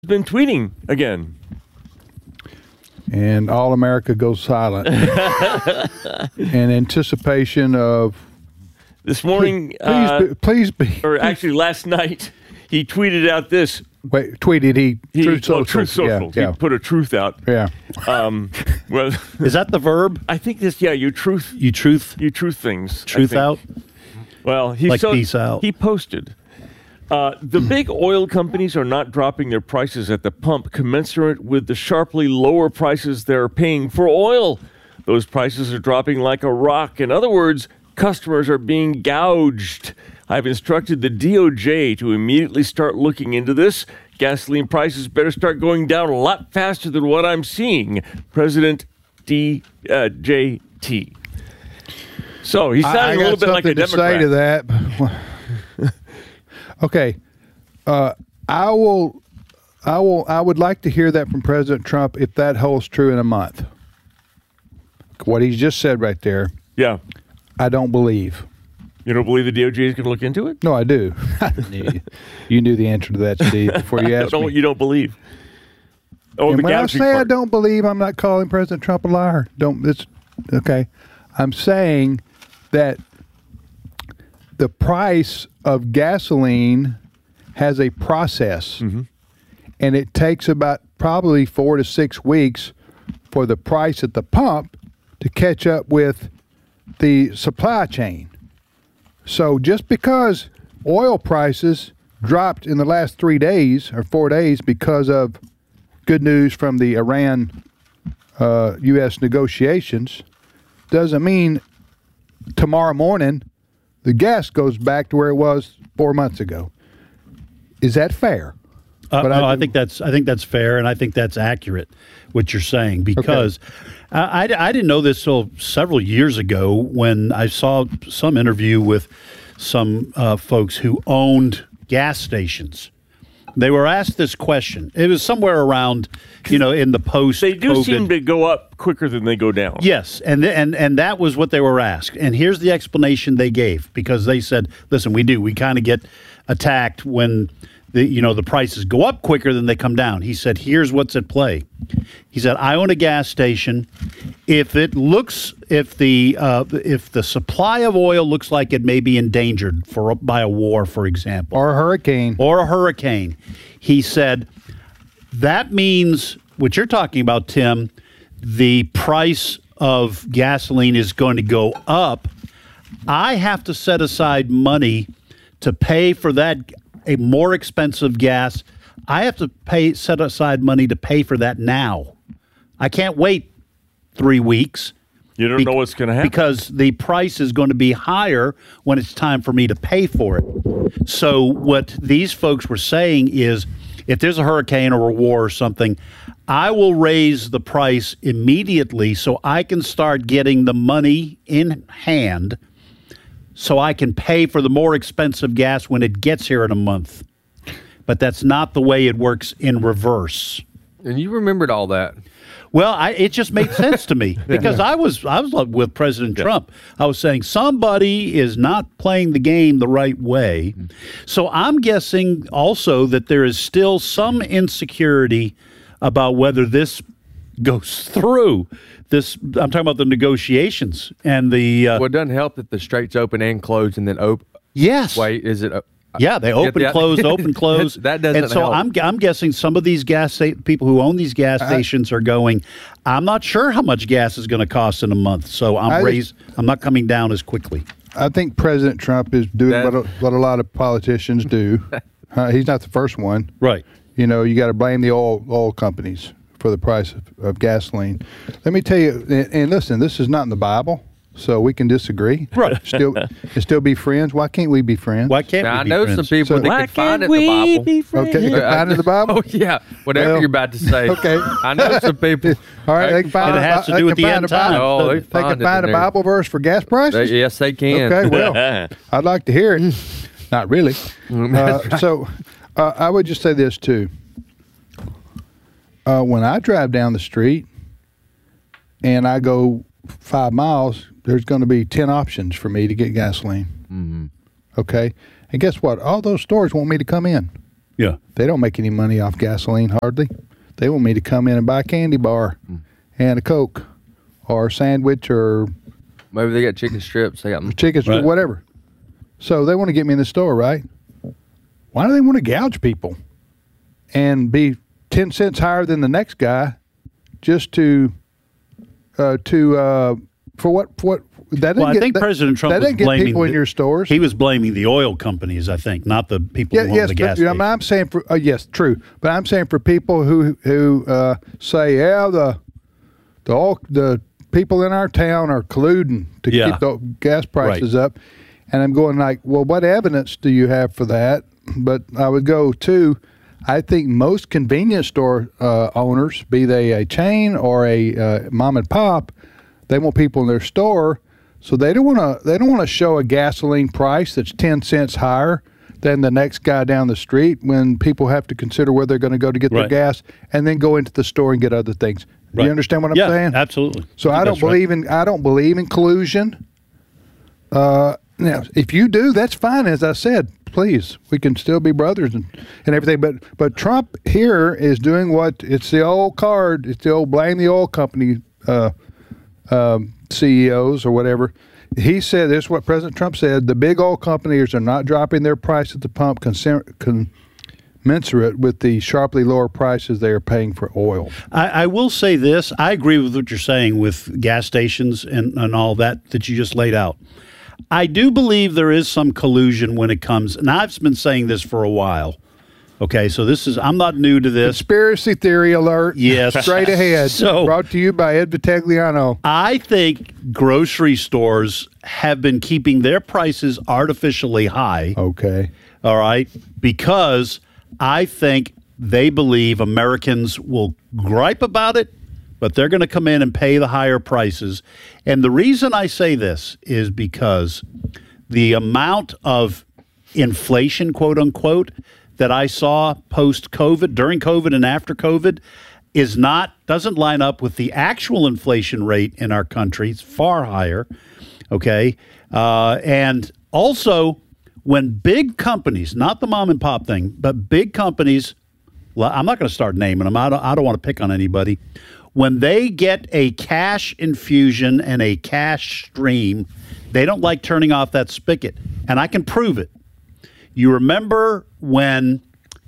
been tweeting again. And all America goes silent in anticipation of. This morning, please be. Or actually last night, he tweeted out this. Wait, tweeted he Truth Social. Truth Social. Yeah. He put a truth out. Yeah. Well, is that the verb? I think this. Yeah, you truth things. Truth out. Well, peace out. He posted. The big oil companies are not dropping their prices at the pump commensurate with the sharply lower prices they're paying for oil. Those prices are dropping like a rock. In other words, customers are being gouged. I've instructed the DOJ to immediately start looking into this. Gasoline prices better start going down a lot faster than what I'm seeing. President DJT. So he sounded a little bit like a Democrat. I got something to say to that. Okay, I would like to hear that from President Trump if that holds true in a month. What he's just said right there. Yeah. I don't believe. You don't believe the DOJ is going to look into it? No, I do. You knew the answer to that, Steve, before you asked me. You don't believe. Oh, and when I say I don't believe, I'm not calling President Trump a liar. Okay. I'm saying that the price of gasoline has a process, and it takes about probably 4 to 6 weeks for the price at the pump to catch up with the supply chain. So just because oil prices dropped in the last 3 days or 4 days because of good news from the Iran-U.S. negotiations doesn't mean tomorrow morning the gas goes back to where it was 4 months ago. Is that fair? No, I think that's fair, and I think that's accurate what you're saying, because I didn't know this till several years ago when I saw some interview with some folks who owned gas stations. They were asked this question. It was somewhere around, in the post. They do seem to go up quicker than they go down. Yes, and that was what they were asked. And here's the explanation they gave, because they said, "Listen, we kind of get attacked when the prices go up quicker than they come down." He said, "Here's what's at play." He said, "I own a gas station. If the supply of oil looks like it may be endangered by a war, for example, or a hurricane," he said, "that means what you're talking about, Tim. The price of gasoline is going to go up. I have to set aside money to pay for that." A more expensive gas, I have to set aside money to pay for that now. I can't wait 3 weeks. You don't know what's going to happen. Because the price is going to be higher when it's time for me to pay for it. So what these folks were saying is, if there's a hurricane or a war or something, I will raise the price immediately so I can start getting the money in hand so I can pay for the more expensive gas when it gets here in a month. But that's not the way it works in reverse. And you remembered all that. Well, it just made sense to me, because I was with President Trump. I was saying somebody is not playing the game the right way. So I'm guessing also that there is still some insecurity about whether this goes through. I'm talking about the negotiations and the. Well, it doesn't help that the straits open and close and then open. Yes. Wait, is it? Yeah, they open, close, open, close. That doesn't. And so help. I'm guessing some of these people who own these gas stations are going, I'm not sure how much gas is going to cost in a month, so I'm not coming down as quickly. I think President Trump is doing what a lot of politicians do. He's not the first one. Right. You got to blame the oil companies for the price of gasoline. Let me tell you, and listen, this is not in the Bible, so we can disagree. Right. Still be friends. Why can't we be friends? Why can't we be friends? I know some people that can find it in the Bible. Okay, you can find it in the Bible? Oh, yeah. Whatever you're about to say. Okay. I know some people. All right, they can find it has to do with the end time. Oh, they can find a Bible verse for gas prices? Yes, they can. Okay, well, I'd like to hear it. Not really. So I would just say this, too. When I drive down the street and I go 5 miles, there's going to be 10 options for me to get gasoline. Mm-hmm. Okay? And guess what? All those stores want me to come in. Yeah. They don't make any money off gasoline hardly. They want me to come in and buy a candy bar and a Coke or a sandwich or Maybe they got chicken strips. They got chicken, Right. whatever. So they want to get me in the store, right? Why do they want to gouge people and be 10 cents higher than the next guy just for what that didn't Well, I get, think that, President Trump that was didn't get blaming people in your stores. He was blaming the oil companies, I think, not the people who own Yes, the gas but, station. I'm saying for yes, true. But I'm saying for people who say, yeah, the people in our town are colluding to Yeah. keep the gas prices up, and I'm going like, well, what evidence do you have for that? But I would go to, I think most convenience store owners, be they a chain or a mom and pop, they want people in their store. So they don't want to show a gasoline price that's 10 cents higher than the next guy down the street when people have to consider where they're going to go to get their Right. gas and then go into the store and get other things. Right. You understand what I'm Yeah, saying? absolutely. So I don't believe in collusion. Now, if you do, that's fine. As I said, please, we can still be brothers and everything. But Trump here is doing what it's the old card. It's the old blame the oil company CEOs or whatever. He said this is what President Trump said: the big oil companies are not dropping their price at the pump commensurate with the sharply lower prices they are paying for oil. I will say this. I agree with what you're saying with gas stations and all that you just laid out. I do believe there is some collusion when it comes, and I've been saying this for a while. Okay, so I'm not new to this. Conspiracy theory alert. Yes. Straight ahead. So- brought to you by Ed Vitagliano. I think grocery stores have been keeping their prices artificially high. Okay. All right, because I think they believe Americans will gripe about it, but they're going to come in and pay the higher prices. And the reason I say this is because the amount of inflation, quote unquote, that I saw post-COVID, during COVID and after COVID doesn't line up with the actual inflation rate in our country. It's far higher, okay? And also, when big companies, not the mom and pop thing, but big companies, I'm not going to start naming them. I don't want to pick on anybody. When they get a cash infusion and a cash stream, they don't like turning off that spigot. And I can prove it. You remember when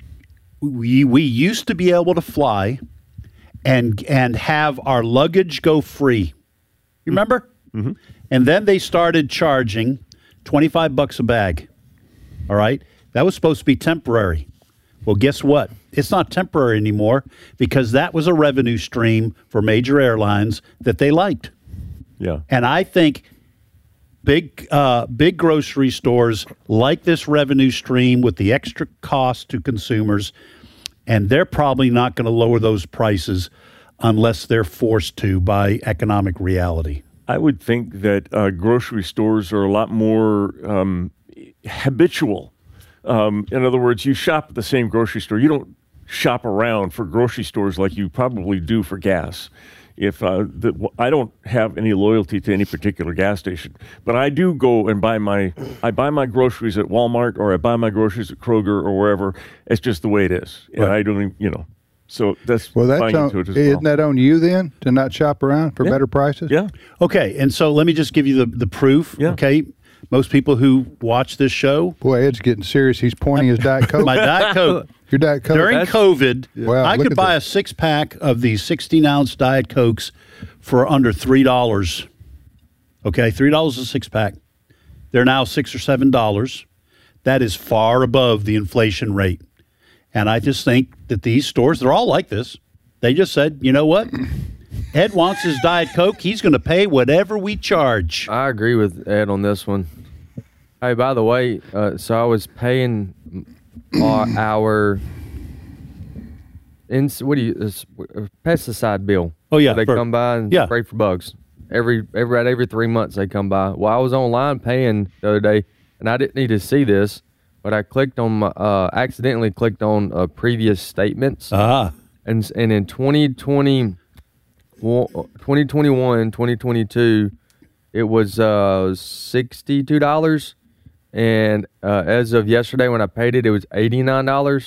we used to be able to fly and have our luggage go free? You remember? Mm-hmm. And then they started charging $25 a bag. All right? That was supposed to be temporary. Well, guess what? It's not temporary anymore because that was a revenue stream for major airlines that they liked. Yeah. And I think big grocery stores like this revenue stream with the extra cost to consumers, and they're probably not going to lower those prices unless they're forced to by economic reality. I would think that grocery stores are a lot more habitual. In other words, you shop at the same grocery store. You don't shop around for grocery stores like you probably do for gas. I don't have any loyalty to any particular gas station, but I do go and buy my groceries at Walmart, or I buy my groceries at Kroger or wherever. It's just the way it is. And I don't even, so that's buying into it as well. Isn't that on you then to not shop around for better prices? Yeah. Okay, and so let me just give you the proof. Yeah. Okay, most people who watch this show, Boy, Ed's getting serious. He's pointing his Diet Coke. my Diet Coke. Your Diet Coke. During COVID, Wow, I look could at buy this. a 6-pack of these 16-ounce Diet Cokes for under $3. Okay, $3 a 6-pack. They're now $6 or $7. That is far above the inflation rate. And I just think that these stores, they're all like this. They just said, you know what? Ed wants his Diet Coke. He's going to pay whatever we charge. I agree with Ed on this one. Hey, by the way, so I was paying our pesticide bill. Oh, yeah, They for- come by and yeah. spray for bugs. Every 3 months they come by. Well, I was online paying the other day, and I didn't need to see this, but I clicked on accidentally clicked on previous statements. Ah, And in 2021, 2022, it was $62. And as of yesterday when I paid it, it was $89.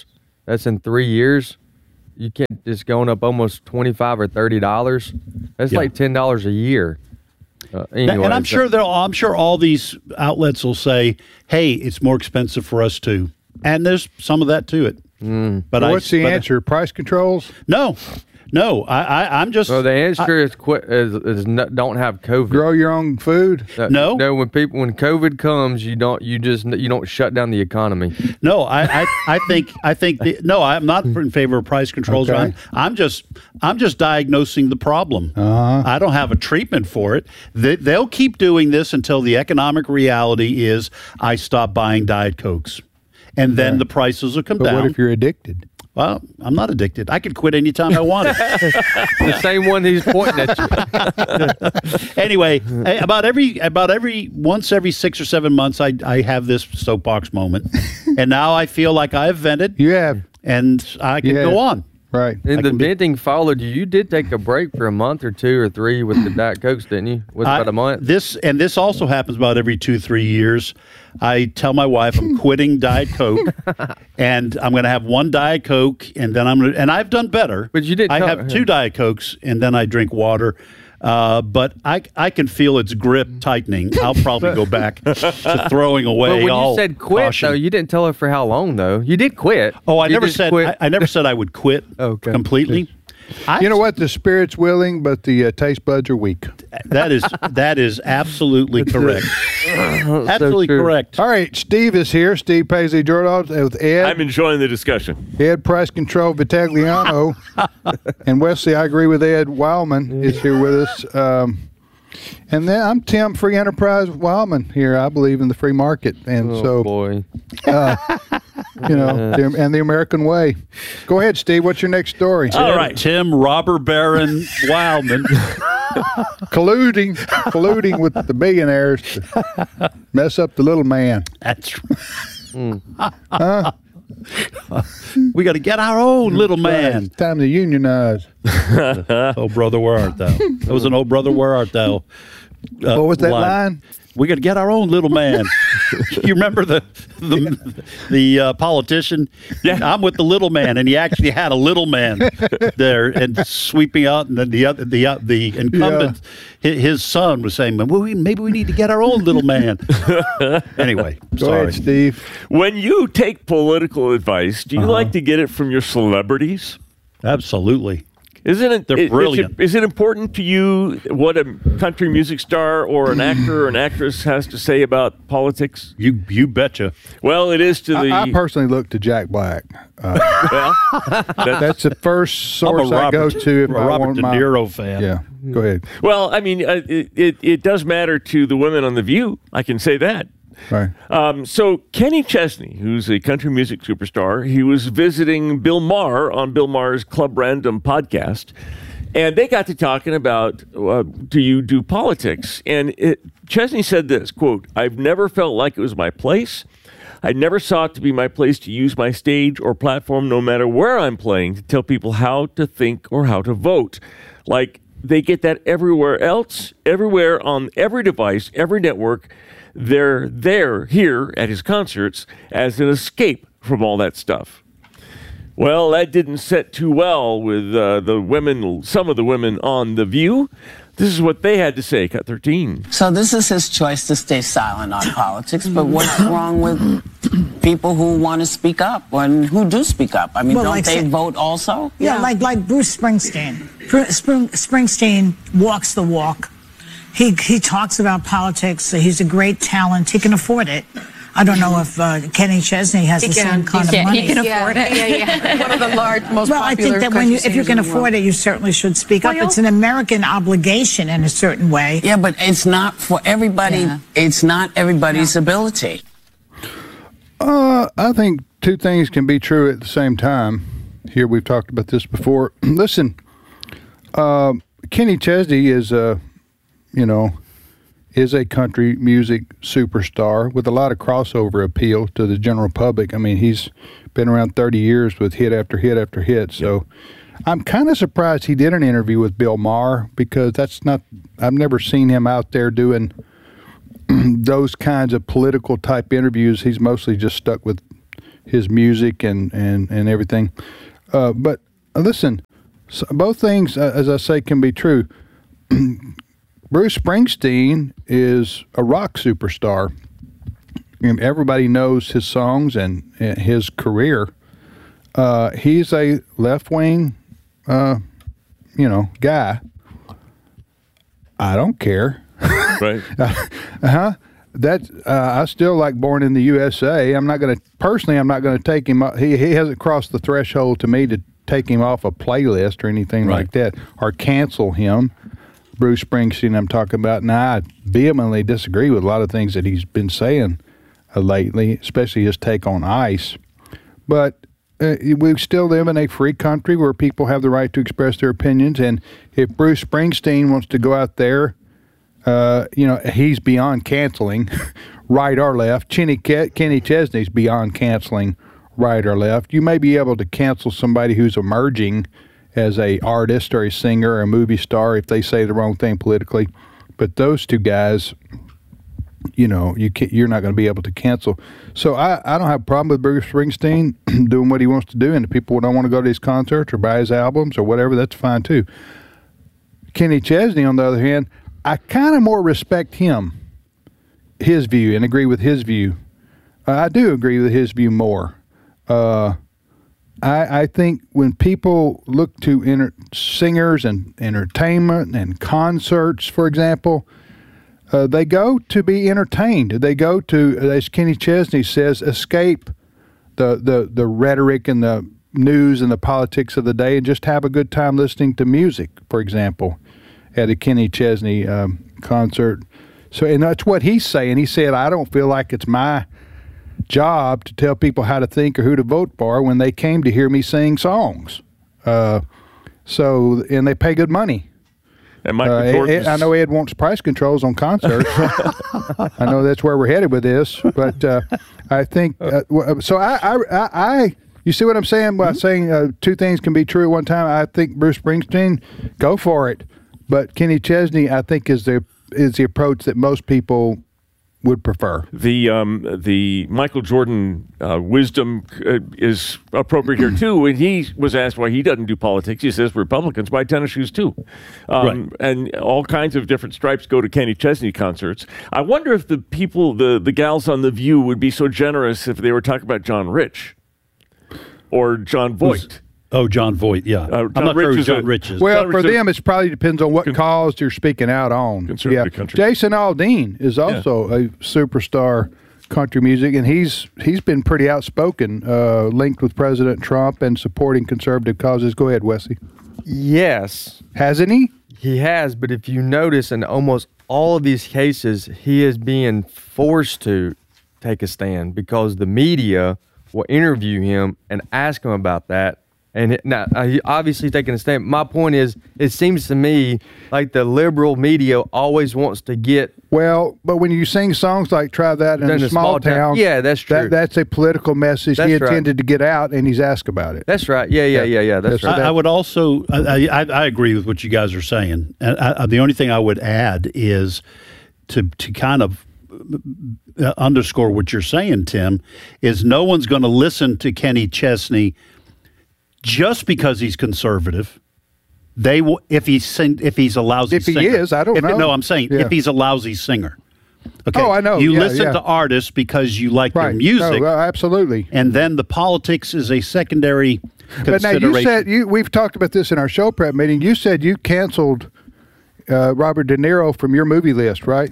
that's in 3 years. You can't just going up almost $25 or $30. That's like $10 a year. Anyway, and I'm sure all these outlets will say, "Hey, it's more expensive for us too," and there's some of that to it. But what's the answer? Price controls? No, I'm just. So the answer is don't have COVID. Grow your own food? No. When COVID comes, you don't shut down the economy. No, I think I'm not in favor of price controls. Okay. I'm just diagnosing the problem. I don't have a treatment for it. They'll keep doing this until the economic reality is I stop buying Diet Cokes, and then the prices will come down. But what if you're addicted? Well, I'm not addicted. I could quit anytime I want. The same one he's pointing at you. Anyway, about every once every 6 or 7 months, I have this soapbox moment, and now I feel like I have vented. You have, and I can go on. Right. And the venting followed you. You did take a break for a month or 2 or 3 with the Diet Cokes, didn't you? Was about a month? This also happens about every 2-3 years. I tell my wife I'm quitting Diet Coke, and I'm going to have one Diet Coke, and then and I've done better. But you did. I have 2 Diet Cokes, and then I drink water. But I can feel its grip tightening. I'll probably go back to throwing away. But when all you said quit, caution. though, you didn't tell her for how long, though. You did quit. Oh, I You never just said. quit. I never said I would quit completely. You know what? The spirit's willing, but the taste buds are weak. That is absolutely correct. Absolutely true. correct. All right, Steve is here. Steve Paisley Jordan with Ed. I'm enjoying the discussion. Ed Price Control Vitagliano. And Wesley, I agree with Ed Wildman, is here with us. And then I'm Tim Free Enterprise Wildman here. I believe in the free market. And Boy. And the American way. Go ahead, Steve. What's your next story? All right. Tim Robber Baron Wildman. colluding with the billionaires to mess up the little man. That's right. We got to get our own little man. It's time to unionize. Oh, brother, where art thou? That was an old brother, where art thou? What was that line? We got to get our own little man. You remember the politician? Yeah. I'm with the little man, and he actually had a little man there and sweeping out, and then the incumbent, his son was saying, well, maybe we need to get our own little man. Anyway, Go sorry, ahead, Steve. When you take political advice, do you like to get it from your celebrities? Absolutely. Isn't it? They're brilliant. Is it important to you what a country music star or an actor or an actress has to say about politics? You betcha. Well, it is to the. I personally look to Jack Black. Well, That's the first source I go to if I'm a I Robert want De my. Niro fan. Yeah, go ahead. well, I mean, it does matter to the women on The View. I can say that. Right. So Kenny Chesney, who's a country music superstar, he was visiting Bill Maher on Bill Maher's Club Random podcast, and they got to talking about do you do politics? And Chesney said this, quote, "I've never felt like it was my place. I never sought to be my place to use my stage or platform, no matter where I'm playing, to tell people how to think or how to vote. Like they get that everywhere else, everywhere on every device, every network. They're here at his concerts as an escape from all that stuff." Well, that didn't set too well with the women, some of the women on The View. This is what they had to say, Cut 13. So this is his choice to stay silent on politics, but what's wrong with people who want to speak up and who do speak up? I mean, Well, don't like they say- vote also? Yeah, like Bruce Springsteen. Springsteen walks the walk. He talks about politics. He's a great talent. He can afford it. I don't know if Kenny Chesney has the same kind of money. He can afford it. Yeah. One of the most Well, I popular think that if you can afford it, you certainly should speak up. It's an American obligation in a certain way. Yeah, but it's not for everybody. Yeah. It's not everybody's ability. I think two things can be true at the same time. Here, we've talked about this before. Listen, Kenny Chesney is a country music superstar with a lot of crossover appeal to the general public. I mean, he's been around 30 years with hit after hit after hit. So I'm kind of surprised he did an interview with Bill Maher, because I've never seen him out there doing those kinds of political type interviews. He's mostly just stuck with his music and everything. But listen, so both things, as I say, can be true. Bruce Springsteen is a rock superstar. And everybody knows his songs and his career. He's a left-wing, guy. I don't care. Right. I still like Born in the USA. I'm not going to take him. He hasn't crossed the threshold to me to take him off a playlist or anything like that, or cancel him. Bruce Springsteen, I'm talking about. Now, I vehemently disagree with a lot of things that he's been saying lately, especially his take on ICE. But we still live in a free country where people have the right to express their opinions. And if Bruce Springsteen wants to go out there, he's beyond canceling, right or left. Kenny Chesney's beyond canceling, right or left. You may be able to cancel somebody who's emerging as a artist or a singer or a movie star if they say the wrong thing politically. But those two guys, you're not going to be able to cancel. So I don't have a problem with Bruce Springsteen doing what he wants to do, and if people don't want to go to his concerts or buy his albums or whatever, that's fine too. Kenny Chesney, on the other hand, I kind of more respect his view, and agree with his view. I do agree with his view more. I think when people look to singers and entertainment and concerts, for example, they go to be entertained. They go to, as Kenny Chesney says, escape the rhetoric and the news and the politics of the day and just have a good time listening to music, for example, at a Kenny Chesney concert. So, and that's what he's saying. He said, I don't feel like it's my job to tell people how to think or who to vote for when they came to hear me sing songs. And they pay good money. And Michael Jordan. I know Ed wants price controls on concerts. I know that's where we're headed with this, but I think so. I you see what I'm saying by saying two things can be true at one time. I think Bruce Springsteen, go for it, but Kenny Chesney, I think, is the approach that most people would prefer. The Michael Jordan wisdom is appropriate here too. When he was asked why he doesn't do politics, he says Republicans buy tennis shoes too, and all kinds of different stripes go to Kenny Chesney concerts. I wonder if the people, the gals on The View, would be so generous if they were talking about John Rich or John Voight. Oh, John Voight, yeah. John I'm not Rich sure who is John Rich is. Well, for them, it probably depends on what cause you're speaking out on. Conservative country. Jason Aldean is also a superstar country music, and he's been pretty outspoken, linked with President Trump and supporting conservative causes. Go ahead, Wesley. Yes. Hasn't he? He has, but if you notice in almost all of these cases, he is being forced to take a stand because the media will interview him and ask him about that. And he obviously taking a stand. My point is, it seems to me like the liberal media always wants to get. Well, but when you sing songs like "Try That" in a small town, yeah, that's true. That's a political message he intended to get out, and he's asked about it. That's right. Yeah. That's right. I would also, I agree with what you guys are saying. And the only thing I would add is to kind of underscore what you're saying, Tim, is no one's going to listen to Kenny Chesney just because he's conservative. They will, if he's a lousy singer. If he is, I don't know. No, I'm saying if he's a lousy singer. Okay. Oh, I know. You listen to artists because you like their music. No, absolutely. And then the politics is a secondary But now consideration. you said, we've talked about this in our show prep meeting, you said you canceled Robert De Niro from your movie list, right?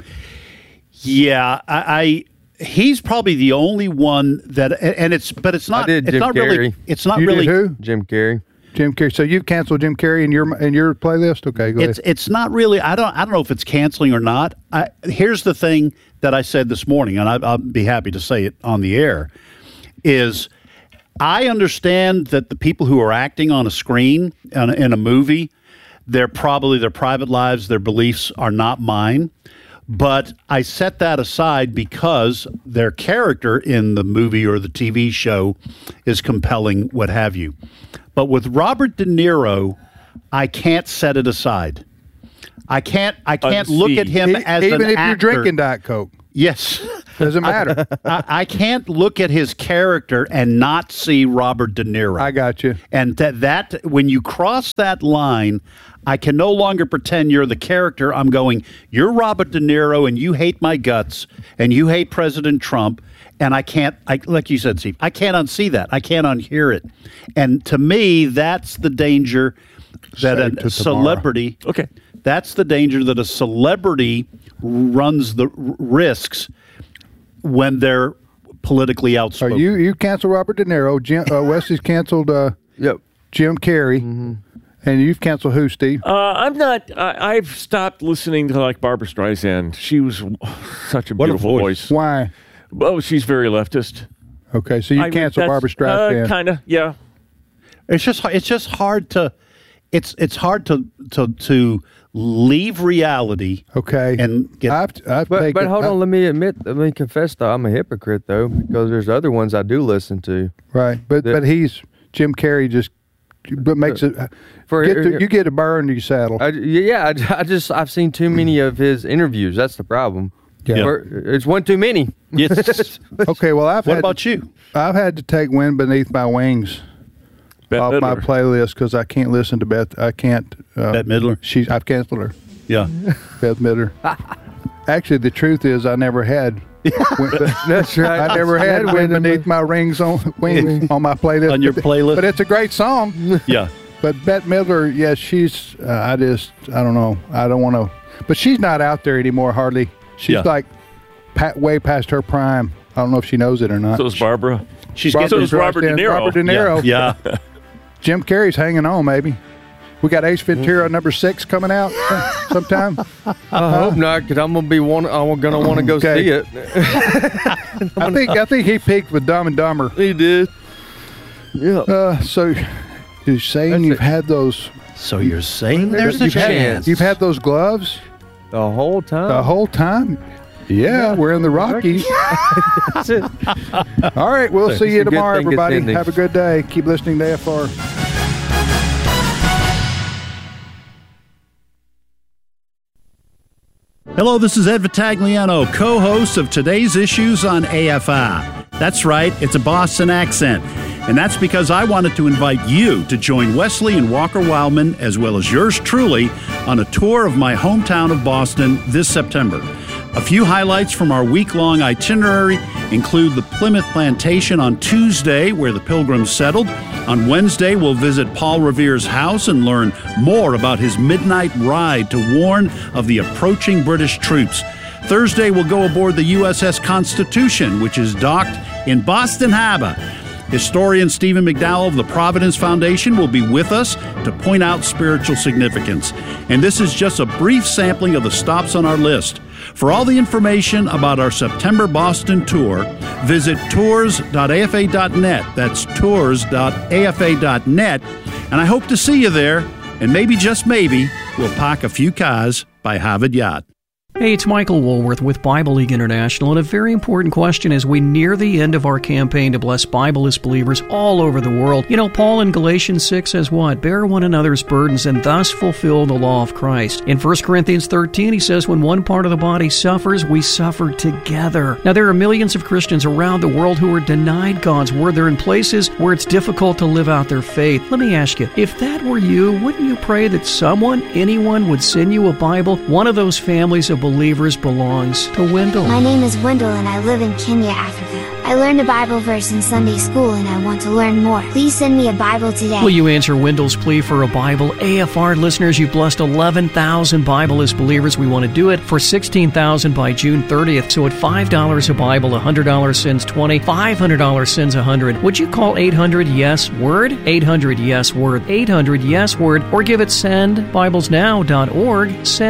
Yeah, he's probably the only one that, and it's not. I did it's Jim not Carrey. really. It's not You really. did who? Jim Carrey. Jim Carrey. So you've canceled Jim Carrey in your playlist? Okay, go ahead. It's not really. I don't know if it's canceling or not. Here's the thing that I said this morning, and I'll be happy to say it on the air. Is I understand that the people who are acting on a screen in a movie, their private lives, their beliefs are not mine. But I set that aside because their character in the movie or the TV show is compelling, what have you. But with Robert De Niro, I can't set it aside. I can't look at him as an actor. Even if you're drinking Diet Coke. Yes. Doesn't matter. I can't look at his character and not see Robert De Niro. I got you. And that when you cross that line, I can no longer pretend you're the character. I'm going, you're Robert De Niro and you hate my guts and you hate President Trump. And like you said, Steve, I can't unsee that. I can't unhear it. And to me, that's the danger that a celebrity. Okay. That's the danger that a celebrity runs the risks when they're politically outspoken. You canceled Robert De Niro. Wesley's canceled Jim Carrey. Mm-hmm. And you've canceled who, Steve? I'm not. I've stopped listening to like Barbara Streisand. She was such a beautiful voice. Why? Oh, she's very leftist. Okay, so you canceled Barbara Streisand. Kind of, yeah. It's just hard to. It's hard to leave reality. Okay, and get. But hold on, let me confess though, I'm a hypocrite though, because there's other ones I do listen to. Right, but Jim Carrey just. But makes it you get a burr under your saddle. I've seen too many of his interviews. That's the problem. Yeah. It's one too many. Yes. Okay. Well, what about you? I've had to take "Wind Beneath My Wings" off my playlist because I can't listen to Beth. I can't. Bette Midler. I've canceled her. Yeah. Bette Midler. Actually, the truth is, I never had. That's right. I never had "Wind Beneath My Wings" on my playlist. On your playlist, but it's a great song. Yeah. But Bette Midler, yes, she's. I don't know. I don't want to. But she's not out there anymore. Hardly. She's like way past her prime. I don't know if she knows it or not. So is Barbara. So is Robert De Niro. Robert De Niro. Yeah. Jim Carrey's hanging on, maybe. We got Ace Ventura #6 coming out sometime. I hope not, because I'm gonna want to go see it. I think he peaked with Dumb and Dumber. He did. Yeah. So you're saying you've had those? So you're saying there's a chance you've had those gloves the whole time? The whole time. Yeah, we're in the Rockies. All right, we'll see you tomorrow, everybody. Have a good day. Keep listening to AFR. Hello, this is Ed Vitagliano, co-host of Today's Issues on AFI. That's right, it's a Boston accent. And that's because I wanted to invite you to join Wesley and Walker Wildman, as well as yours truly, on a tour of my hometown of Boston this September. A few highlights from our week-long itinerary include the Plymouth Plantation on Tuesday, where the Pilgrims settled. On Wednesday, we'll visit Paul Revere's house and learn more about his midnight ride to warn of the approaching British troops. Thursday, we'll go aboard the USS Constitution, which is docked in Boston Harbor. Historian Stephen McDowell of the Providence Foundation will be with us to point out spiritual significance. And this is just a brief sampling of the stops on our list. For all the information about our September Boston tour, visit tours.afa.net. That's tours.afa.net. And I hope to see you there. And maybe, just maybe, we'll park a few cars by Harvard Yard. Hey, it's Michael Woolworth with Bible League International, and a very important question as we near the end of our campaign to bless Bibleless believers all over the world. You know, Paul in Galatians 6 says what? Bear one another's burdens and thus fulfill the law of Christ. In 1 Corinthians 13, he says when one part of the body suffers, we suffer together. Now, there are millions of Christians around the world who are denied God's word. They're in places where it's difficult to live out their faith. Let me ask you, if that were you, wouldn't you pray that anyone would send you a Bible? One of those families of believers belongs to Wendell. My name is Wendell and I live in Kenya, Africa. I learned a Bible verse in Sunday school and I want to learn more. Please send me a Bible today. Will you answer Wendell's plea for a Bible? AFR listeners, you've blessed 11,000 Bibleless believers. We want to do it for 16,000 by June 30th. So at $5 a Bible, $100 sends 20, $500 sends 100. Would you call 800-YES-WORD? 800-YES-WORD. 800-YES-WORD. Or give it sendbiblesnow.org.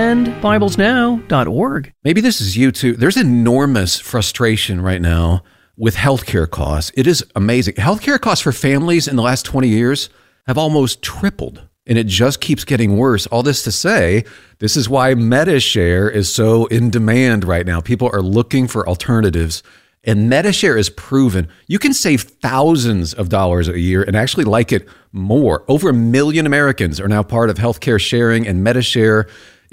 Sendbiblesnow.org. Maybe this is you too. There's enormous frustration right now with healthcare costs. It is amazing. Healthcare costs for families in the last 20 years have almost tripled, and it just keeps getting worse. All this to say, this is why MediShare is so in demand right now. People are looking for alternatives, and MediShare is proven. You can save thousands of dollars a year and actually like it more. Over 1 million Americans are now part of healthcare sharing, and MediShare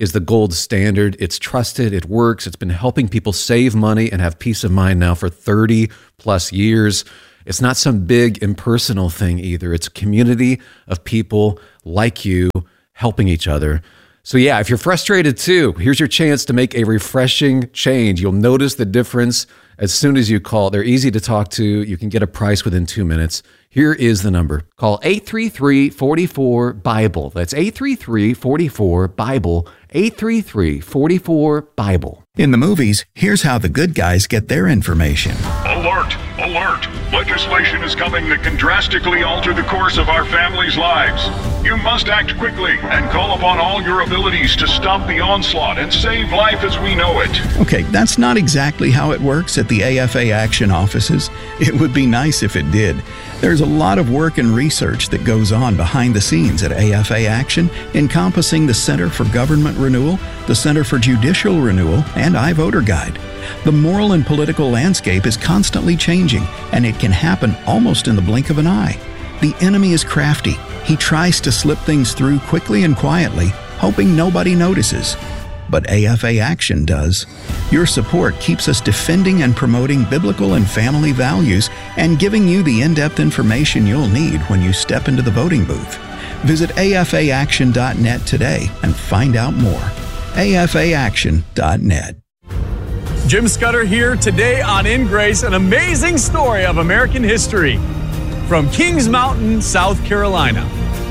is the gold standard. It's trusted, it works, it's been helping people save money and have peace of mind now for 30 plus years. It's not some big impersonal thing either. It's a community of people like you helping each other. So yeah, if you're frustrated too, here's your chance to make a refreshing change. You'll notice the difference as soon as you call. They're easy to talk to. You can get a price within 2 minutes. Here is the number. Call 833-44-BIBLE. That's 833-44-BIBLE. 833-44-BIBLE. In the movies, here's how the good guys get their information. Alert! Alert! Legislation is coming that can drastically alter the course of our families' lives. You must act quickly and call upon all your abilities to stop the onslaught and save life as we know it. Okay, that's not exactly how it works at the AFA Action offices. It would be nice if it did. There's a lot of work and research that goes on behind the scenes at AFA Action, encompassing the Center for Government Renewal, the Center for Judicial Renewal, and iVoter Guide. The moral and political landscape is constantly changing, and it can happen almost in the blink of an eye. The enemy is crafty. He tries to slip things through quickly and quietly, hoping nobody notices. But AFA Action does. Your support keeps us defending and promoting biblical and family values and giving you the in-depth information you'll need when you step into the voting booth. Visit afaaction.net today and find out more. afaaction.net. Jim Scudder here today on In Grace, an amazing story of American history from Kings Mountain, South Carolina.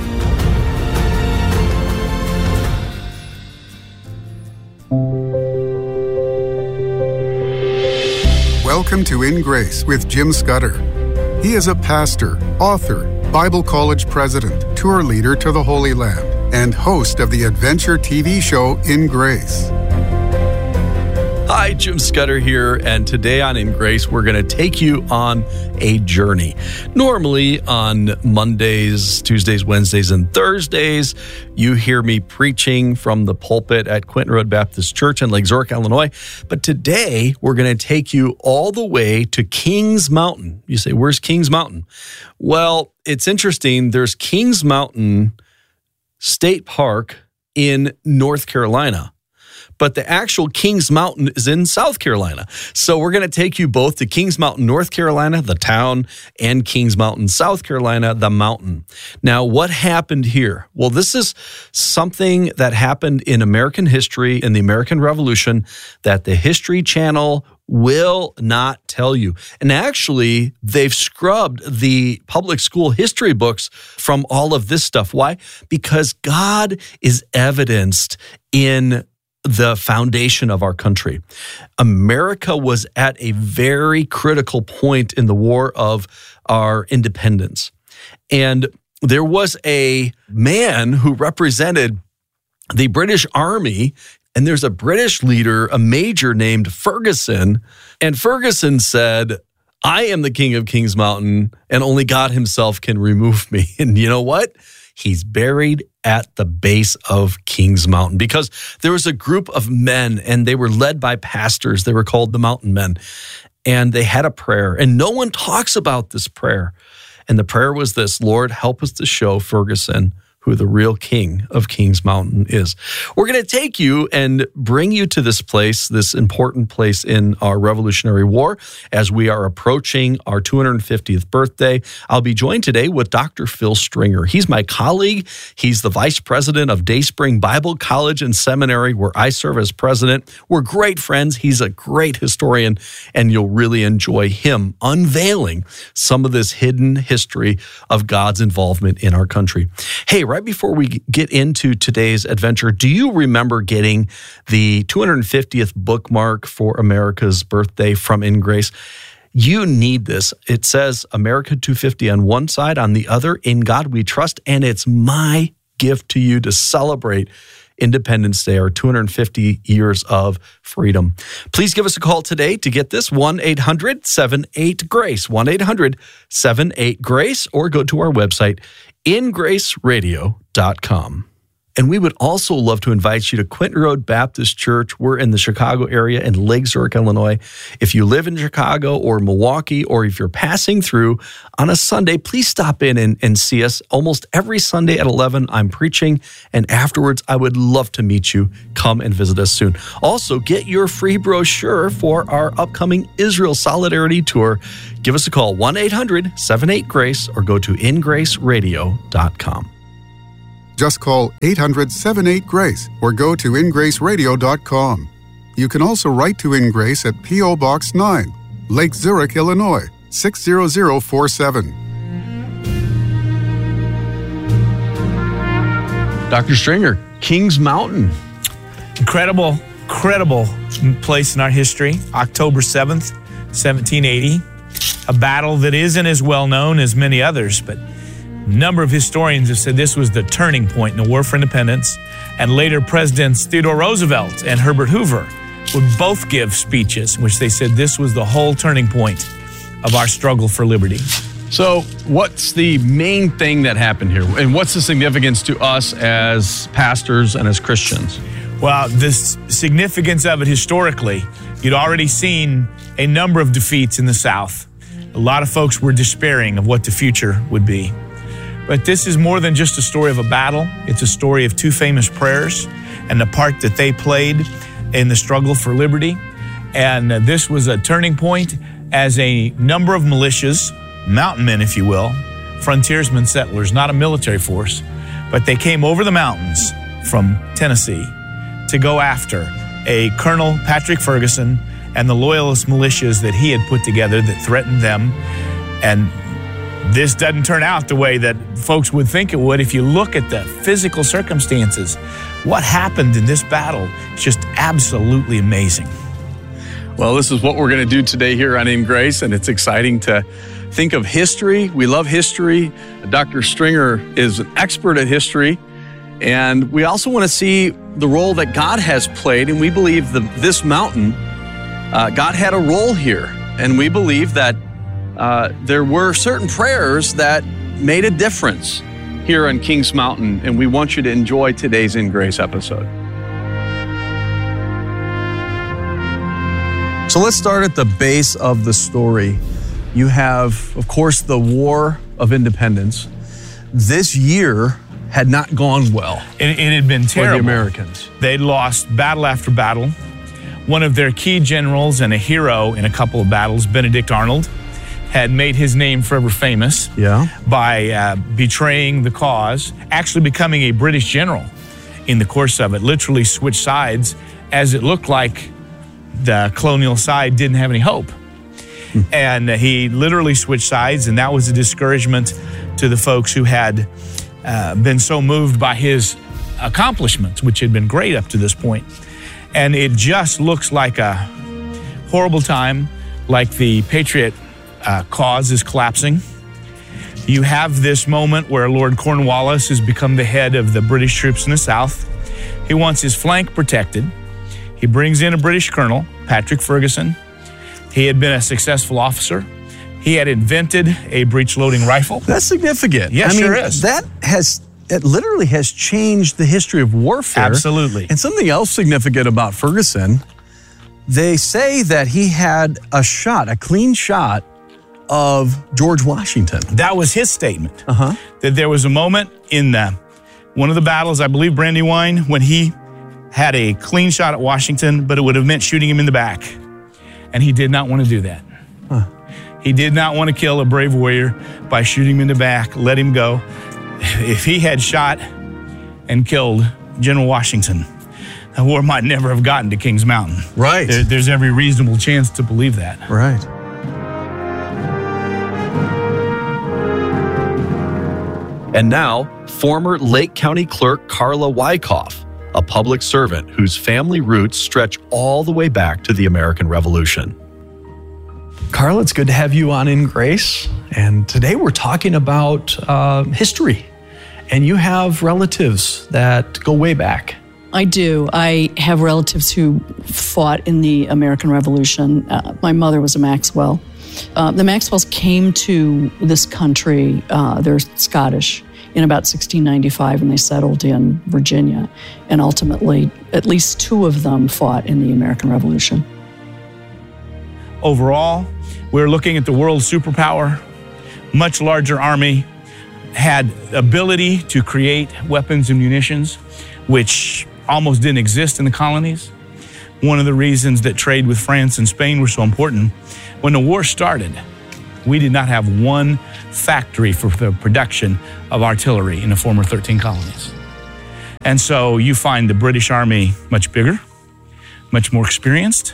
Welcome to In Grace with Jim Scudder. He is a pastor, author, Bible college president, tour leader to the Holy Land, and host of the adventure TV show In Grace. Hi, Jim Scudder here, and today on In Grace, we're going to take you on a journey. Normally on Mondays, Tuesdays, Wednesdays, and Thursdays, you hear me preaching from the pulpit at Quinton Road Baptist Church in Lake Zurich, Illinois. But today, we're going to take you all the way to Kings Mountain. You say, where's Kings Mountain? Well, it's interesting. There's Kings Mountain State Park in North Carolina, but the actual Kings Mountain is in South Carolina. So we're going to take you both to Kings Mountain, North Carolina, the town, and Kings Mountain, South Carolina, the mountain. Now, what happened here? Well, this is something that happened in American history, in the American Revolution, that the History Channel will not tell you. And actually, they've scrubbed the public school history books from all of this stuff. Why? Because God is evidenced in the foundation of our country. America was at a very critical point in the war of our independence. And there was a man who represented the British Army, and there's a British leader, a major named Ferguson. And Ferguson said, I am the king of Kings Mountain, and only God himself can remove me. And you know what? He's buried at the base of Kings Mountain because there was a group of men and they were led by pastors. They were called the Mountain Men, and they had a prayer, and no one talks about this prayer. And the prayer was this: Lord, help us to show Ferguson who the real king of Kings Mountain is. We're going to take you and bring you to this place, this important place in our Revolutionary War, as we are approaching our 250th birthday. I'll be joined today with Dr. Phil Stringer. He's my colleague. He's the vice president of Dayspring Bible College and Seminary, where I serve as president. We're great friends. He's a great historian, and you'll really enjoy him unveiling some of this hidden history of God's involvement in our country. Hey, right before we get into today's adventure, do you remember getting the 250th bookmark for America's birthday from In Grace? You need this. It says America 250 on one side, on the other, In God We Trust, and it's my gift to you to celebrate Independence Day, our 250 years of freedom. Please give us a call today to get this, 1-800-78-GRACE, 1-800-78-GRACE, or go to our website, ingraceradio.com. And we would also love to invite you to Quinton Road Baptist Church. We're in the Chicago area in Lake Zurich, Illinois. If you live in Chicago or Milwaukee, or if you're passing through on a Sunday, please stop in and see us. Almost every Sunday at 11, I'm preaching. And afterwards, I would love to meet you. Come and visit us soon. Also, get your free brochure for our upcoming Israel Solidarity Tour. Give us a call, 1-800-78-GRACE, or go to ingraceradio.com. Just call 800-78-GRACE or go to ingraceradio.com. You can also write to InGrace at P.O. Box 9, Lake Zurich, Illinois, 60047. Dr. Stringer, Kings Mountain. Incredible place in our history. October 7th, 1780. A battle that isn't as well known as many others, but a number of historians have said this was the turning point in the War for Independence. And later Presidents Theodore Roosevelt and Herbert Hoover would both give speeches in which they said this was the whole turning point of our struggle for liberty. So what's the main thing that happened here? And what's the significance to us as pastors and as Christians? Well, the significance of it historically, you'd already seen a number of defeats in the South. A lot of folks were despairing of what the future would be. But this is more than just a story of a battle. It's a story of two famous prayers and the part that they played in the struggle for liberty. And this was a turning point as a number of militias, mountain men, if you will, frontiersmen, settlers, not a military force, but they came over the mountains from Tennessee to go after a Colonel Patrick Ferguson and the Loyalist militias that he had put together that threatened them. And this doesn't turn out the way that folks would think it would. If you look at the physical circumstances, what happened in this battle is just absolutely amazing. Well, this is what we're going to do today here on In Grace, and it's exciting to think of history. We love history. Dr. Stringer is an expert at history, and we also want to see the role that God has played, and we believe this mountain, God had a role here, and we believe that there were certain prayers that made a difference here on Kings Mountain, and we want you to enjoy today's In Grace episode. So let's start at the base of the story. You have, of course, the War of Independence. This year had not gone well. It had been terrible. For the Americans. They'd lost battle after battle. One of their key generals and a hero in a couple of battles, Benedict Arnold, had made his name forever famous by betraying the cause, actually becoming a British general in the course of it, literally switched sides as it looked like the colonial side didn't have any hope. And he literally switched sides, and that was a discouragement to the folks who had been so moved by his accomplishments, which had been great up to this point. And it just looks like a horrible time, like the Patriot cause is collapsing. You have this moment where Lord Cornwallis has become the head of the British troops in the South. He wants his flank protected. He brings in a British colonel, Patrick Ferguson. He had been a successful officer. He had invented a breech-loading rifle. That's significant. Yes, sure is. It literally has changed the history of warfare. Absolutely. And something else significant about Ferguson, they say that he had a clean shot of George Washington. That was his statement. That there was a moment in one of the battles, I believe Brandywine, when he had a clean shot at Washington, but it would have meant shooting him in the back. And he did not want to do that. He did not want to kill a brave warrior by shooting him in the back, let him go. If he had shot and killed General Washington, the war might never have gotten to Kings Mountain. Right. There's every reasonable chance to believe that. Right. And now, former Lake County Clerk Carla Wyckoff, a public servant whose family roots stretch all the way back to the American Revolution. Carla, it's good to have you on In Grace. And today we're talking about history. And you have relatives that go way back. I do. I have relatives who fought in the American Revolution. My mother was a Maxwell. The Maxwells came to this country, they're Scottish, in about 1695, and they settled in Virginia. And ultimately, at least 2 of them fought in the American Revolution. Overall, we're looking at the world superpower, much larger army, had ability to create weapons and munitions, which almost didn't exist in the colonies. One of the reasons that trade with France and Spain were so important, when the war started, we did not have one factory for the production of artillery in the former 13 colonies. And so you find the British Army much bigger, much more experienced,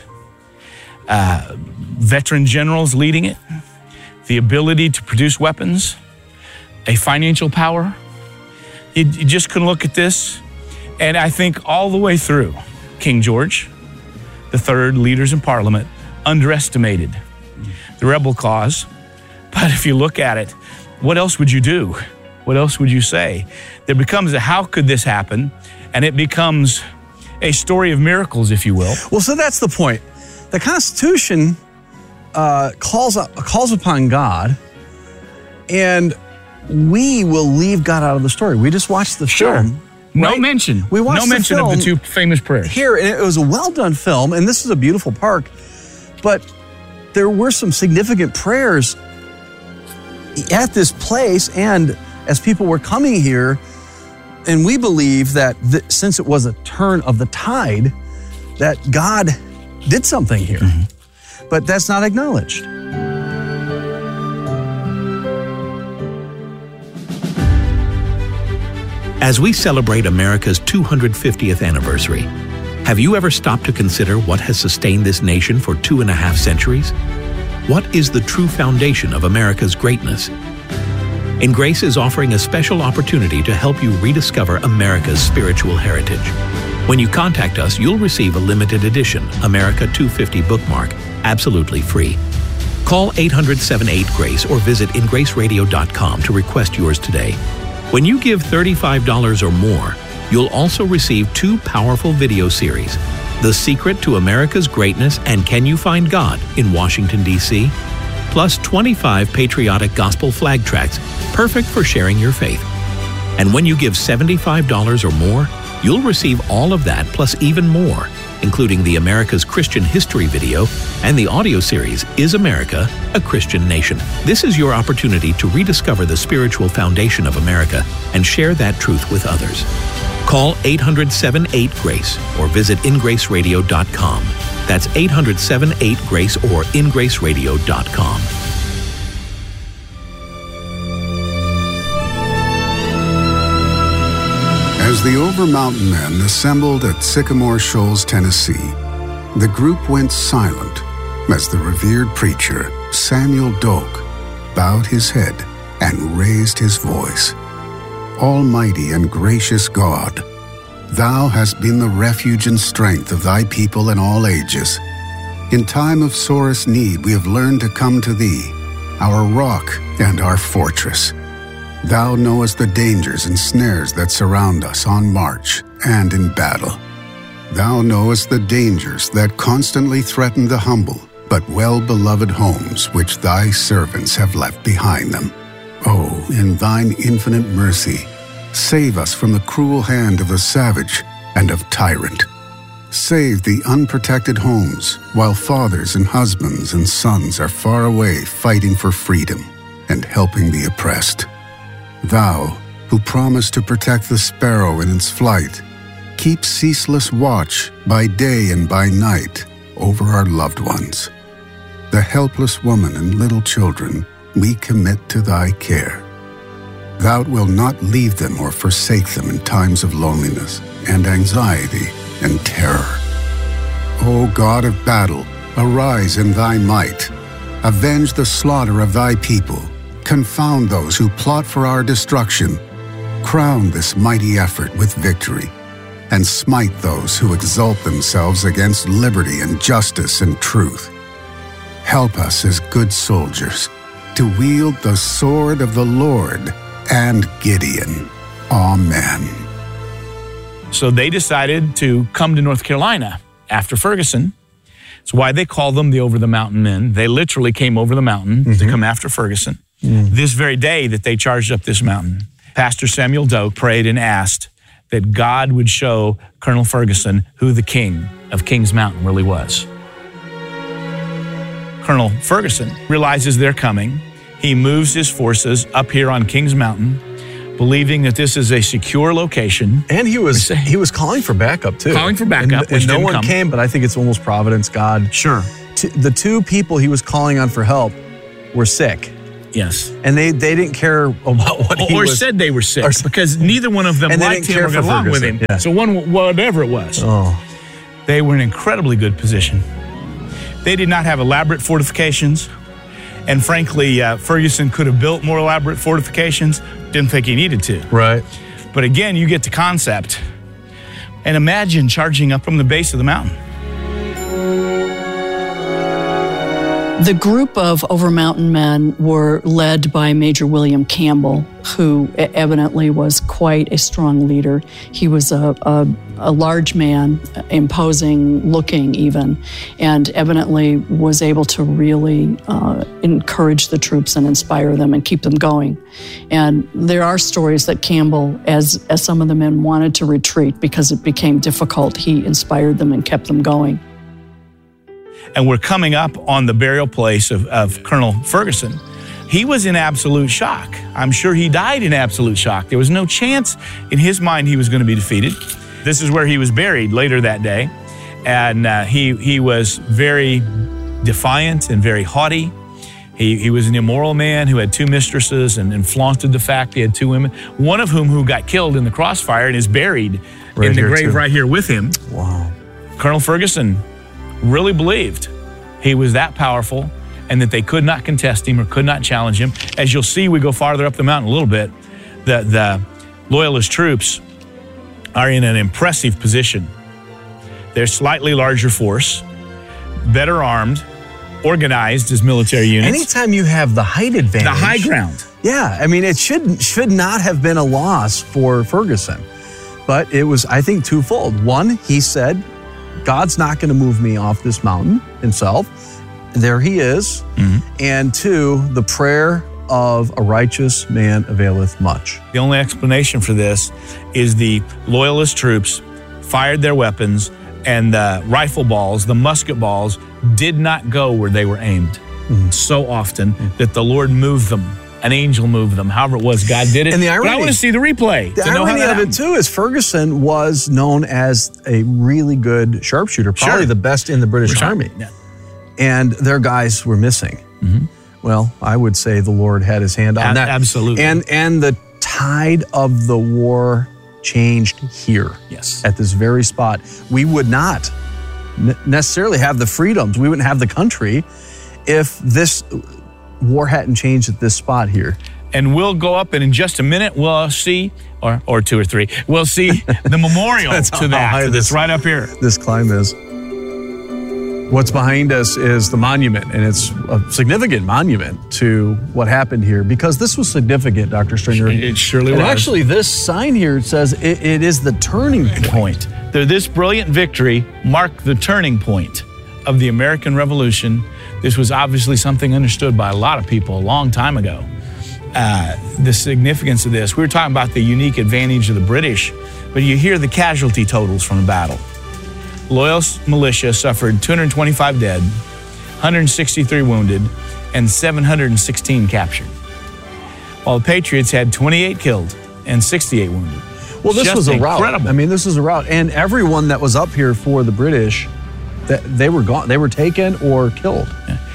veteran generals leading it, the ability to produce weapons, a financial power. You just couldn't look at this. And I think all the way through, King George III, leaders in Parliament, underestimated the rebel cause. But if you look at it, what else would you do? What else would you say? There becomes a how could this happen? And it becomes a story of miracles, if you will. Well, so that's the point. The Constitution calls upon God, and we will leave God out of the story. We just watched the film. No right? mention. We watched no mention of the 2 famous prayers. Here, and it was a well-done film, and this is a beautiful park, but there were some significant prayers at this place, and as people were coming here, and we believe that since it was a turn of the tide, that God did something here. Mm-hmm. But that's not acknowledged. As we celebrate America's 250th anniversary, have you ever stopped to consider what has sustained this nation for 2.5 centuries? What is the true foundation of America's greatness? Grace is offering a special opportunity to help you rediscover America's spiritual heritage. When you contact us, you'll receive a limited edition America 250 bookmark, absolutely free. Call 800-78-GRACE or visit ingraceradio.com to request yours today. When you give $35 or more, you'll also receive 2 powerful video series, The Secret to America's Greatness and Can You Find God in Washington, D.C., plus 25 patriotic gospel flag tracts, perfect for sharing your faith. And when you give $75 or more, you'll receive all of that plus even more, including the America's Christian History video and the audio series, Is America a Christian Nation? This is your opportunity to rediscover the spiritual foundation of America and share that truth with others. Call 800-78-GRACE or visit ingraceradio.com. That's 800-78-GRACE or ingraceradio.com. As the Over Mountain Men assembled at Sycamore Shoals, Tennessee, the group went silent as the revered preacher, Samuel Doak, bowed his head and raised his voice. Almighty and gracious God, Thou hast been the refuge and strength of Thy people in all ages. In time of sorest need, we have learned to come to Thee, our rock and our fortress. Thou knowest the dangers and snares that surround us on march and in battle. Thou knowest the dangers that constantly threaten the humble but well-beloved homes which Thy servants have left behind them. Oh, in Thine infinite mercy, save us from the cruel hand of the savage and of tyrant. Save the unprotected homes while fathers and husbands and sons are far away fighting for freedom and helping the oppressed. Thou, who promised to protect the sparrow in its flight, keep ceaseless watch by day and by night over our loved ones. The helpless woman and little children we commit to Thy care. Thou wilt not leave them or forsake them in times of loneliness and anxiety and terror. O God of battle, arise in Thy might. Avenge the slaughter of Thy people. Confound those who plot for our destruction. Crown this mighty effort with victory, and smite those who exalt themselves against liberty and justice and truth. Help us as good soldiers to wield the sword of the Lord and Gideon. Amen. So they decided to come to North Carolina after Ferguson. That's why they call them the Over the Mountain Men. They literally came over the mountain to come after Ferguson. This very day that they charged up this mountain. Pastor Samuel Doak prayed and asked that God would show Colonel Ferguson who the king of Kings Mountain really was. Colonel Ferguson realizes they're coming. He moves his forces up here on Kings Mountain, believing that this is a secure location. And he was calling for backup too. Calling for backup, which and no didn't one come. came, but I think it's almost providence, God. Sure. The two people he was calling on for help were sick. Yes. And they didn't care about what he or was. said they were sick because neither one of them And they liked didn't him or care got for along with him. Ferguson. Yeah. So one, whatever it was, they were in an incredibly good position. They did not have elaborate fortifications. And frankly, Ferguson could have built more elaborate fortifications. Didn't think he needed to. Right. But again, you get the concept. And imagine charging up from the base of the mountain. The group of Over Mountain men were led by Major William Campbell, who evidently was quite a strong leader. He was a large man, imposing looking even, and evidently was able to really encourage the troops and inspire them and keep them going. And there are stories that Campbell, as some of the men wanted to retreat because it became difficult, he inspired them and kept them going. And we're coming up on the burial place of Colonel Ferguson. He was in absolute shock. I'm sure he died in absolute shock. There was no chance in his mind he was going to be defeated. This is where he was buried later that day. And he was very defiant and very haughty. He was an immoral man who had two mistresses and flaunted the fact he had two women, one of whom got killed in the crossfire and is buried in the grave right here with him. Wow. Colonel Ferguson really believed he was that powerful and that they could not contest him or could not challenge him. As you'll see, we go farther up the mountain a little bit, the Loyalist troops are in an impressive position. They're slightly larger force, better armed, organized as military units. Anytime you have the height advantage. The high ground. Yeah, I mean, it should not have been a loss for Ferguson. But it was, I think, twofold. One, he said, God's not going to move me off this mountain himself. There he is. Mm-hmm. And two, the prayer of a righteous man availeth much. The only explanation for this is the Loyalist troops fired their weapons and the rifle balls, the musket balls, did not go where they were aimed so often that the Lord moved them. An angel moved them. However it was, God did it. And the irony, but I want to see the replay. The irony of it, too, is Ferguson was known as a really good sharpshooter, probably the best in the British Army. Yeah. And their guys were missing. Mm-hmm. Well, I would say the Lord had his hand on that. Absolutely. And the tide of the war changed here. Yes. At this very spot. We would not necessarily have the freedoms. We wouldn't have the country if this war hadn't changed at this spot here. And we'll go up, and in just a minute, we'll see, or two or three, we'll see the memorial to that. That's right up here. This climb is. What's behind us is the monument, and it's a significant monument to what happened here, because this was significant, Dr. Stringer. It surely was. And actually, this sign here says it is the turning point. This brilliant victory marked the turning point of the American Revolution. This was obviously something understood by a lot of people a long time ago. The significance of this, we were talking about the unique advantage of the British, but you hear the casualty totals from the battle. Loyalist militia suffered 225 dead, 163 wounded, and 716 captured. While the Patriots had 28 killed and 68 wounded. Well, this was a rout. Incredible. I mean, this was a rout. And everyone that was up here for the British, they were gone. They were taken or killed.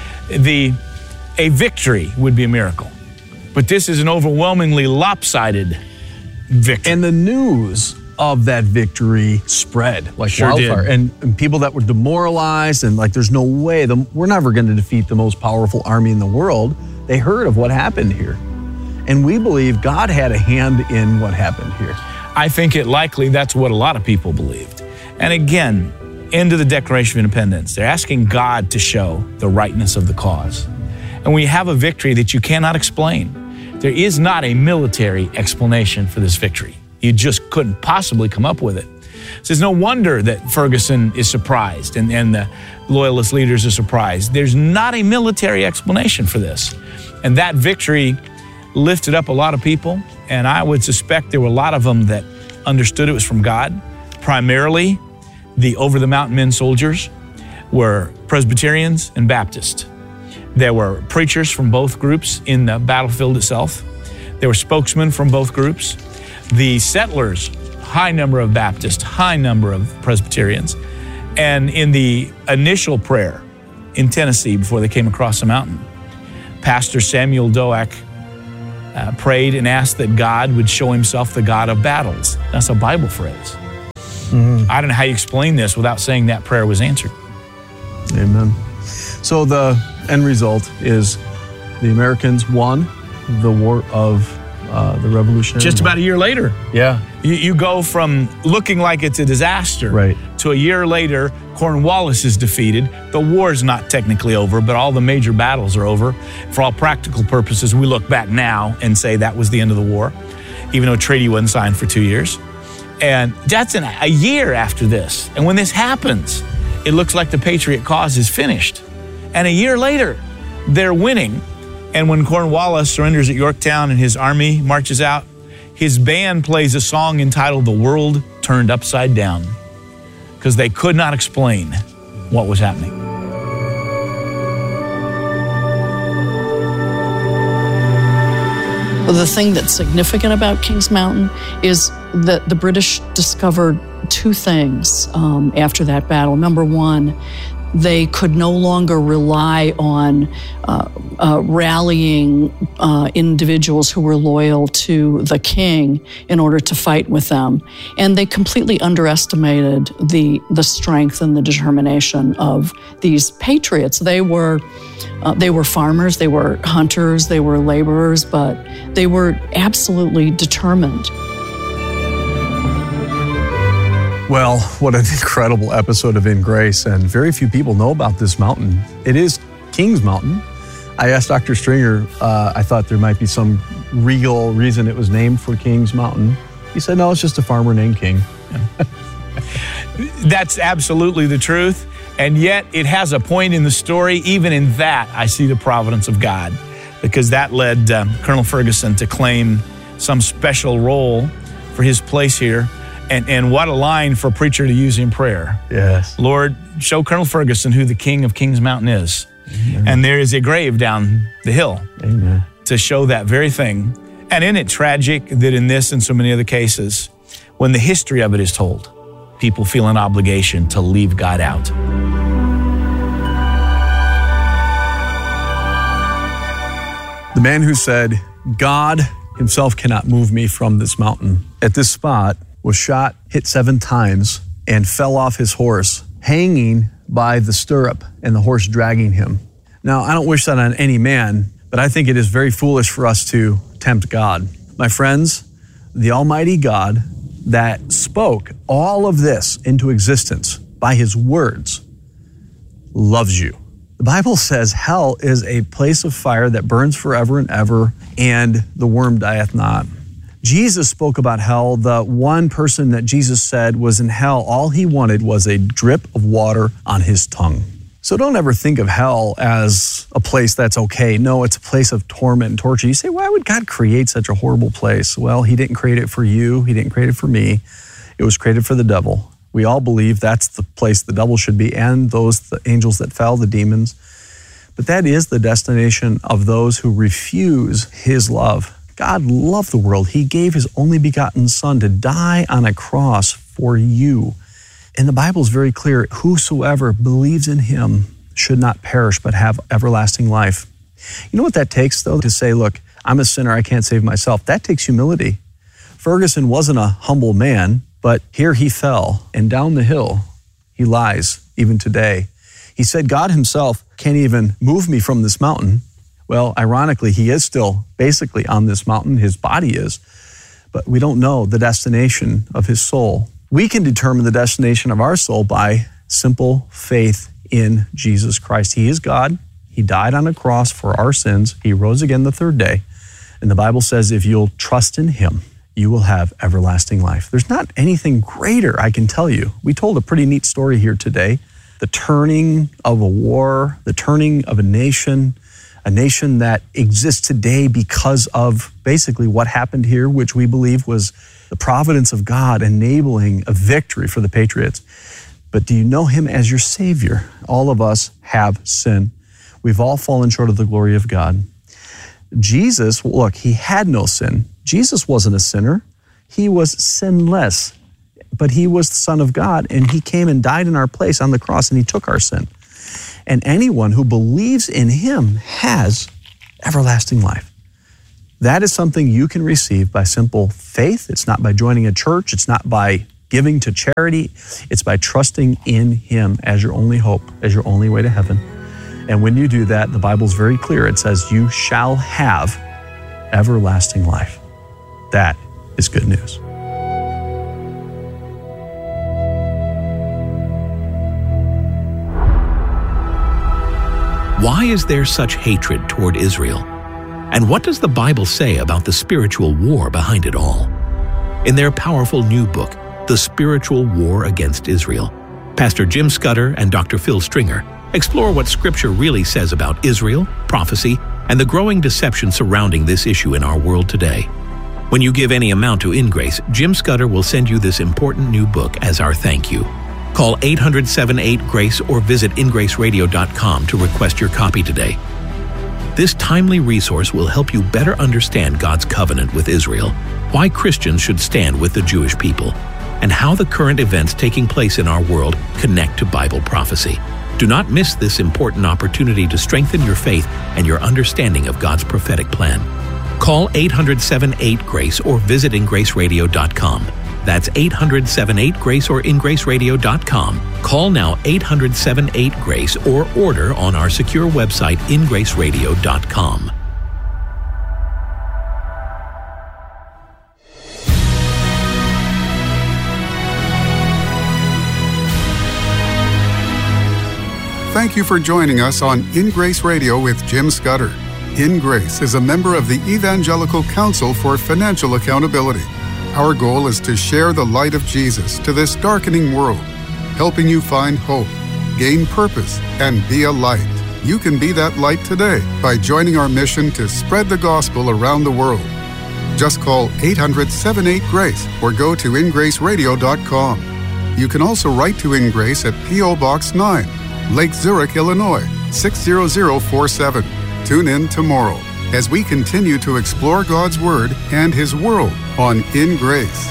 A victory would be a miracle. But this is an overwhelmingly lopsided victory. And the news of that victory spread like wildfire. And people that were demoralized and like, there's no way, we're never going to defeat the most powerful army in the world. They heard of what happened here. And we believe God had a hand in what happened here. I think that's what a lot of people believed. And again, into the Declaration of Independence, they're asking God to show the rightness of the cause. And when you have a victory that you cannot explain, there is not a military explanation for this victory. You just couldn't possibly come up with it. So it's no wonder that Ferguson is surprised and the Loyalist leaders are surprised. There's not a military explanation for this. And that victory lifted up a lot of people, and I would suspect there were a lot of them that understood it was from God. Primarily, the over-the-mountain men soldiers were Presbyterians and Baptists. There were preachers from both groups in the battlefield itself. There were spokesmen from both groups. The settlers, high number of Baptists, high number of Presbyterians. And in the initial prayer in Tennessee before they came across the mountain, Pastor Samuel Doak prayed and asked that God would show himself the God of battles. That's a Bible phrase. I don't know how you explain this without saying that prayer was answered. Amen. So the end result is the Americans won the war of the Revolutionary Just War. about a year later. Yeah. You go from looking like it's a disaster to a year later, Cornwallis is defeated. The war's not technically over, but all the major battles are over. For all practical purposes, we look back now and say that was the end of the war, even though a treaty wasn't signed for 2 years. And that's a year after this. And when this happens, it looks like the Patriot cause is finished. And a year later, they're winning. And when Cornwallis surrenders at Yorktown and his army marches out, his band plays a song entitled "The World Turned Upside Down," because they could not explain what was happening. The thing that's significant about Kings Mountain is that the British discovered two things after that battle. Number one, they could no longer rely on rallying individuals who were loyal to the king in order to fight with them. And they completely underestimated the strength and the determination of these patriots. They were farmers, they were hunters, they were laborers, but they were absolutely determined. Well, what an incredible episode of In Grace, and very few people know about this mountain. It is Kings Mountain. I asked Dr. Stringer, I thought there might be some real reason it was named for Kings Mountain. He said, no, it's just a farmer named King. That's absolutely the truth, and yet it has a point in the story. Even in that, I see the providence of God, because that led Colonel Ferguson to claim some special role for his place here. And what a line for a preacher to use in prayer. Yes. Lord, show Colonel Ferguson who the King of Kings Mountain is. Amen. And there is a grave down the hill to show that very thing. And isn't it tragic that in this and so many other cases, when the history of it is told, people feel an obligation to leave God out. The man who said, God himself cannot move me from this mountain, at this spot was shot, hit 7 times, and fell off his horse, hanging by the stirrup and the horse dragging him. Now, I don't wish that on any man, but I think it is very foolish for us to tempt God. My friends, the Almighty God that spoke all of this into existence by his words loves you. The Bible says hell is a place of fire that burns forever and ever, and the worm dieth not. Jesus spoke about hell. The one person that Jesus said was in hell, all he wanted was a drip of water on his tongue. So don't ever think of hell as a place that's okay. No, it's a place of torment and torture. You say, why would God create such a horrible place? Well, he didn't create it for you. He didn't create it for me. It was created for the devil. We all believe that's the place the devil should be, and the angels that fell, the demons. But that is the destination of those who refuse his love. God loved the world. He gave his only begotten son to die on a cross for you. And the Bible is very clear, whosoever believes in him should not perish, but have everlasting life. You know what that takes, though, to say, look, I'm a sinner, I can't save myself. That takes humility. Ferguson wasn't a humble man, but here he fell, and down the hill he lies even today. He said, God himself can't even move me from this mountain. Well, ironically, he is still basically on this mountain. His body is, but we don't know the destination of his soul. We can determine the destination of our soul by simple faith in Jesus Christ. He is God. He died on a cross for our sins. He rose again the third day. And the Bible says if you'll trust in him, you will have everlasting life. There's not anything greater, I can tell you. We told a pretty neat story here today. The turning of a war, the turning of a nation, a nation that exists today because of basically what happened here, which we believe was the providence of God enabling a victory for the patriots. But do you know him as your Savior? All of us have sinned. We've all fallen short of the glory of God. Jesus, look, he had no sin. Jesus wasn't a sinner. He was sinless, but he was the Son of God, and he came and died in our place on the cross, and he took our sin. And anyone who believes in him has everlasting life. That is something you can receive by simple faith. It's not by joining a church. It's not by giving to charity. It's by trusting in him as your only hope, as your only way to heaven. And when you do that, the Bible's very clear. It says, you shall have everlasting life. That is good news. Why is there such hatred toward Israel? And what does the Bible say about the spiritual war behind it all? In their powerful new book, The Spiritual War Against Israel, Pastor Jim Scudder and Dr. Phil Stringer explore what Scripture really says about Israel, prophecy, and the growing deception surrounding this issue in our world today. When you give any amount to InGrace, Jim Scudder will send you this important new book as our thank you. Call 800-78-GRACE or visit ingraceradio.com to request your copy today. This timely resource will help you better understand God's covenant with Israel, why Christians should stand with the Jewish people, and how the current events taking place in our world connect to Bible prophecy. Do not miss this important opportunity to strengthen your faith and your understanding of God's prophetic plan. Call 800-78-GRACE or visit ingraceradio.com. That's 800-78-GRACE or ingraceradio.com. Call now 800-78-GRACE or order on our secure website ingraceradio.com. Thank you for joining us on In Grace Radio with Jim Scudder. In Grace is a member of the Evangelical Council for Financial Accountability. Our goal is to share the light of Jesus to this darkening world, helping you find hope, gain purpose, and be a light. You can be that light today by joining our mission to spread the gospel around the world. Just call 800-78-GRACE or go to ingraceradio.com. You can also write to In Grace at P.O. Box 9, Lake Zurich, Illinois, 60047. Tune in tomorrow as we continue to explore God's Word and His world on In Grace.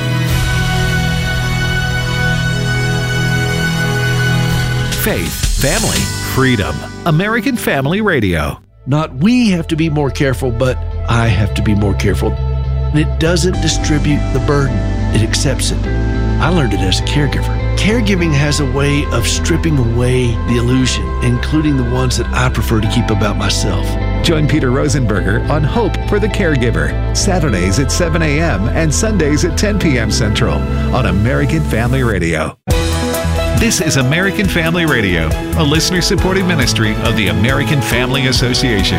Faith, family, freedom. American Family Radio. Not we have to be more careful, but I have to be more careful. And it doesn't distribute the burden. It accepts it. I learned it as a caregiver. Caregiving has a way of stripping away the illusion, including the ones that I prefer to keep about myself. Join Peter Rosenberger on Hope for the Caregiver, Saturdays at 7 a.m. and Sundays at 10 p.m. Central on American Family Radio. This is American Family Radio, a listener-supported ministry of the American Family Association.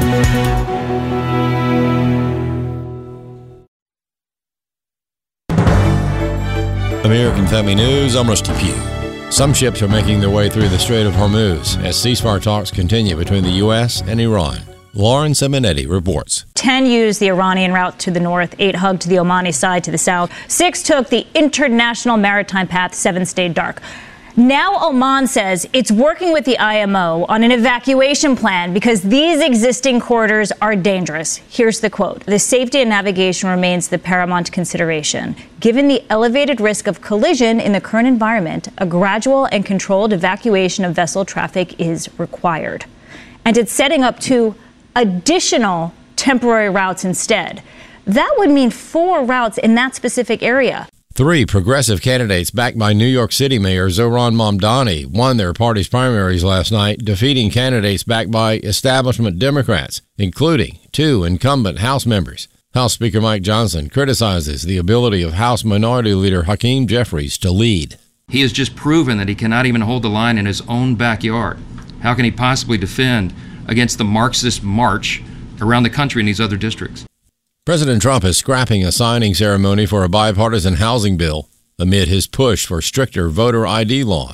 American Family News, I'm Rusty Pugh. Some ships are making their way through the Strait of Hormuz as ceasefire talks continue between the U.S. and Iran. Lauren Simonetti reports. 10 used the Iranian route to the north, 8 hugged the Omani side to the south, 6 took the international maritime path, 7 stayed dark. Now Oman says it's working with the IMO on an evacuation plan because these existing corridors are dangerous. Here's the quote. The safety and navigation remains the paramount consideration. Given the elevated risk of collision in the current environment, a gradual and controlled evacuation of vessel traffic is required. And it's setting up 2 additional temporary routes instead. That would mean 4 routes in that specific area. 3 progressive candidates backed by New York City Mayor Zohran Mamdani won their party's primaries last night, defeating candidates backed by establishment Democrats, including 2 incumbent House members. House Speaker Mike Johnson criticizes the ability of House Minority Leader Hakeem Jeffries to lead. He has just proven that he cannot even hold the line in his own backyard. How can he possibly defend against the Marxist march around the country in these other districts? President Trump is scrapping a signing ceremony for a bipartisan housing bill amid his push for stricter voter ID laws.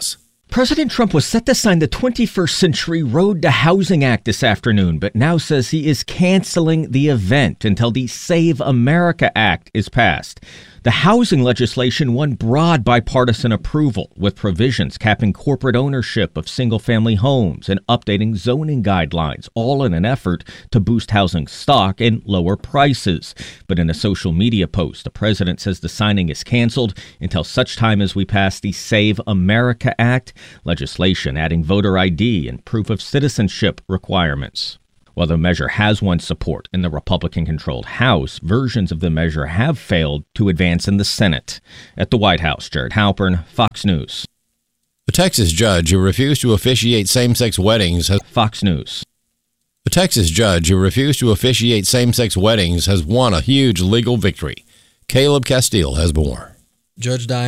President Trump was set to sign the 21st Century Road to Housing Act this afternoon, but now says he is canceling the event until the Save America Act is passed. The housing legislation won broad bipartisan approval, with provisions capping corporate ownership of single-family homes and updating zoning guidelines, all in an effort to boost housing stock and lower prices. But in a social media post, the president says the signing is canceled until such time as we pass the Save America Act, legislation adding voter ID and proof of citizenship requirements. While the measure has won support in the Republican-controlled House, versions of the measure have failed to advance in the Senate. At the White House, Jared Halpern, Fox News. A Texas judge who refused to officiate same-sex weddings has... Fox News. A Texas judge who refused to officiate same-sex weddings has won a huge legal victory. Caleb Castile has more. Judge Diane